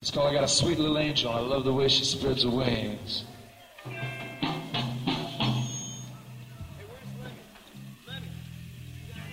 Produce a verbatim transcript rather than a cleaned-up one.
It's called I Got a Sweet Little Angel. I love the way she spreads her wings.